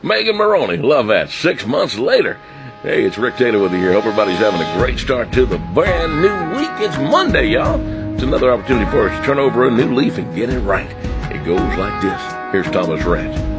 Megan Maroney, love that. 6 months later. Hey, it's Rick Taylor with you here. Hope everybody's having a great start to the brand new week. It's Monday, y'all. It's another opportunity for us to turn over a new leaf and get it right. It goes like this. Here's Thomas Rhett.